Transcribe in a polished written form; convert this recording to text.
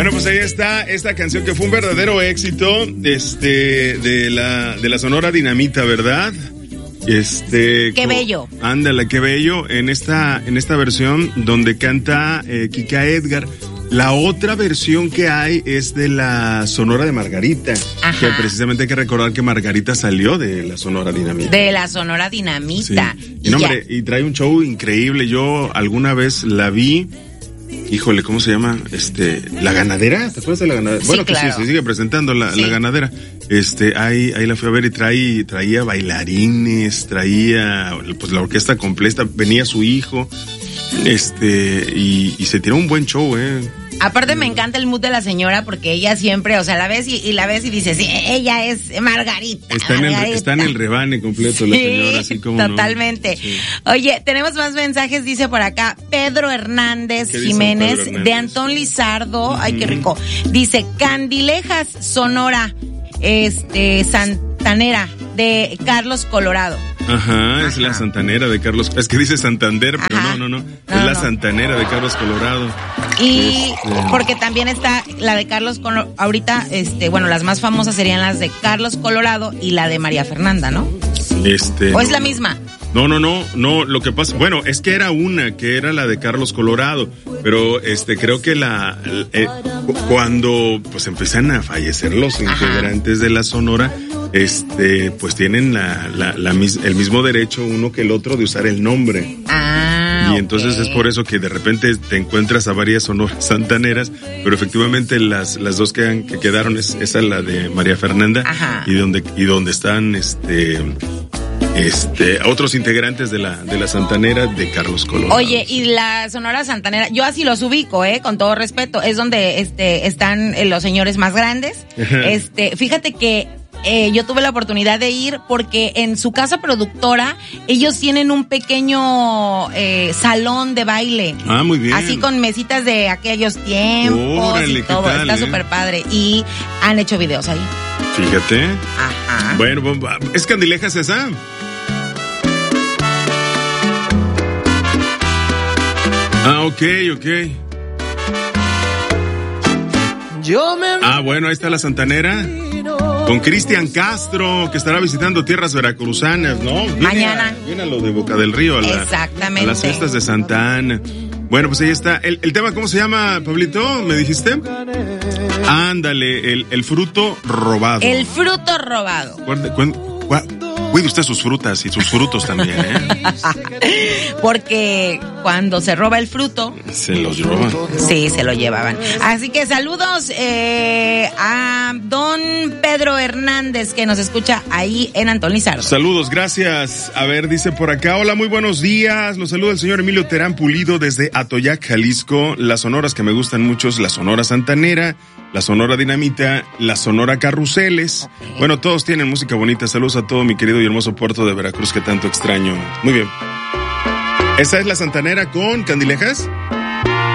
Bueno, pues ahí está esta canción que fue un verdadero éxito de la Sonora Dinamita, ¿verdad? Qué bello. Ándale, qué bello. En esta versión donde canta Kika Edgar. La otra versión que hay es de la Sonora de Margarita. Ajá. Que precisamente hay que recordar que Margarita salió de la Sonora Dinamita. De la Sonora Dinamita. Sí. Y trae un show increíble. Yo alguna vez la vi. Híjole, ¿cómo se llama? La Ganadera, ¿te acuerdas de la Ganadera? Sí, bueno, claro. que sí, se sigue presentando la Ganadera. Ahí la fui a ver y traía bailarines, traía pues la orquesta completa, venía su hijo, y se tiró un buen show, Aparte me encanta el mood de la señora porque ella siempre, o sea, la ves y dices, sí, ella es Margarita. Está en el rebane completo la señora, así como totalmente. No. Sí. Oye, tenemos más mensajes, dice por acá Pedro Hernández Jiménez, Pedro Hernández? de Antón Lizardo, ay qué rico. Dice, Candilejas, Sonora, Santanera, de Carlos Colorado. Ajá, es la Santanera de Carlos. Es que dice Santander, pero Ajá. no. Es la Santanera de Carlos Colorado. Y porque también está la de Carlos Colorado. Ahorita, las más famosas serían las de Carlos Colorado y la de María Fernanda, ¿no? ¿O es la misma? No, lo que pasa, bueno, es que era una, que era la de Carlos Colorado, pero creo que cuando pues empiezan a fallecer los integrantes de la Sonora, pues tienen el mismo derecho uno que el otro de usar el nombre. Y entonces es por eso que de repente te encuentras a varias sonoras santaneras, pero efectivamente las dos que quedaron esa es la de María Fernanda. Ajá. y donde están otros integrantes de la Santanera de Carlos Colorado. Oye, y la Sonora Santanera, yo así los ubico, con todo respeto, es donde están los señores más grandes. Fíjate que yo tuve la oportunidad de ir porque en su casa productora ellos tienen un pequeño salón de baile. Ah, muy bien. Así con mesitas de aquellos tiempos. Órale, y todo. ¿qué tal, está súper padre. Y han hecho videos ahí. Fíjate. Ajá. Bueno, ¿es Candilejas esa? Ok. Bueno, ahí está la Santanera. Con Cristian Castro, que estará visitando tierras veracruzanas, ¿no? Mañana. Viene a lo de Boca del Río, Exactamente. A las fiestas de Santa Ana. Bueno, pues ahí está. El tema, ¿cómo se llama, Pablito? ¿Me dijiste? Ándale, el fruto robado. El fruto robado. Cuide usted sus frutas y sus frutos también, Porque cuando se roba el fruto... Se los roban. Sí, se lo llevaban. Así que saludos a don Pedro Hernández, que nos escucha ahí en Antón Lizardo. Saludos, gracias. A ver, dice por acá, hola, muy buenos días. Los saluda el señor Emilio Terán Pulido desde Atoyac, Jalisco. Las sonoras que me gustan mucho es la Sonora Santanera, la Sonora Dinamita, la Sonora Carruseles. Okay. Bueno, todos tienen música bonita. Saludos a todo mi querido y hermoso puerto de Veracruz que tanto extraño. Muy bien. ¿Esa es la Santanera con Candilejas?